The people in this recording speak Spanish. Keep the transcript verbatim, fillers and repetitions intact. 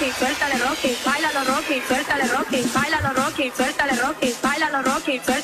Rocky, suéltale Rocky, bailalo Rocky, suéltale Rocky, bailalo Rocky, suéltale Rocky, bailalo Rocky, suéltale